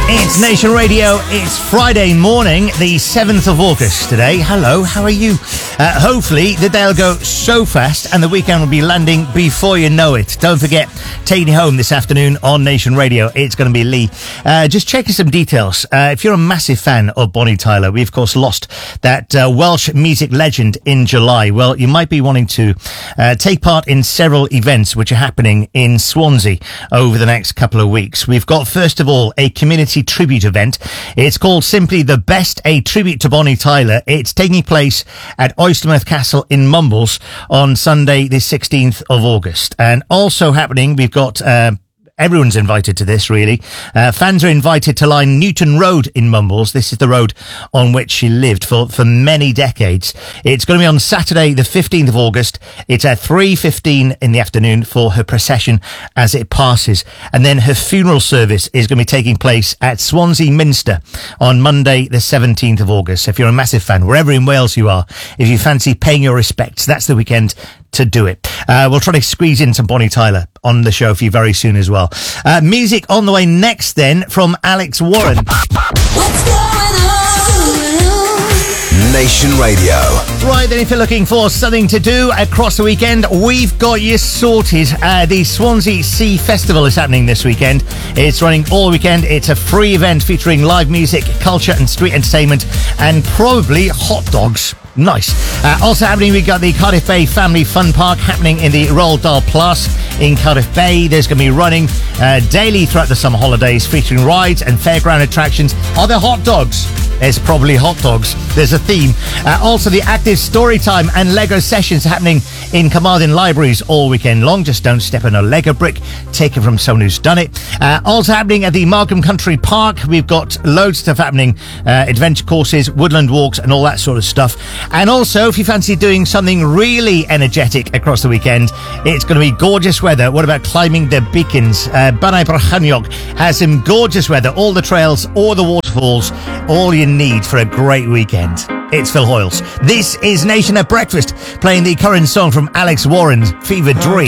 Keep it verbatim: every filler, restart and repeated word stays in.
It's Nation Radio. It's Friday morning, the seventh of August today. Hello, how are you? Uh, hopefully the day will go so fast and the weekend will be landing before you know it. Don't forget, taking you home this afternoon on Nation Radio, it's going to be Lee. Uh, just checking some details. Uh, if you're a massive fan of Bonnie Tyler, we of course lost that uh, Welsh music legend in July. Well, you might be wanting to uh, take part in several events which are happening in Swansea over the next couple of weeks. We've got, first of all, a community tribute event. It's called simply The Best, a tribute to Bonnie Tyler. It's taking place at Oystermouth Castle in Mumbles on Sunday the sixteenth of August. And also happening, we've got uh, everyone's invited to this, really. Uh, fans are invited to line Newton Road in Mumbles. This is the road on which she lived for, for many decades. It's going to be on Saturday, the fifteenth of August. It's at three fifteen in the afternoon for her procession as it passes. And then her funeral service is going to be taking place at Swansea Minster on Monday, the seventeenth of August. So if you're a massive fan, wherever in Wales you are, if you fancy paying your respects, that's the weekend to do it. Uh, we'll try to squeeze in some Bonnie Tyler on the show for you very soon as well. Uh, music on the way next then from Alex Warren. What's going on? Nation Radio. Right then, if you're looking for something to do across the weekend, we've got you sorted. Uh, the Swansea Sea Festival is happening this weekend. It's running all weekend. It's a free event featuring live music, culture and street entertainment, and probably hot dogs. Nice. Uh, also happening, we've got the Cardiff Bay Family Fun Park happening in the Roald Dahl Plus in Cardiff Bay. There's going to be running uh, daily throughout the summer holidays, featuring rides and fairground attractions. Are there hot dogs? There's probably hot dogs. There's a theme. Uh, also, the active story time and Lego sessions happening in Carmarthen Libraries all weekend long. Just don't step on a Lego brick. Take it from someone who's done it. Uh, also happening at the Markham Country Park, we've got loads of stuff happening. Uh, adventure courses, woodland walks and all that sort of stuff. And also, if you fancy doing something really energetic across the weekend, it's going to be gorgeous weather. What about climbing the beacons? Uh, Banai Brychaniog has some gorgeous weather. All the trails, all the waterfalls, all you need for a great weekend. It's Phil Hoyles. This is Nation at Breakfast, playing the current song from Alex Warren's Fever Dream.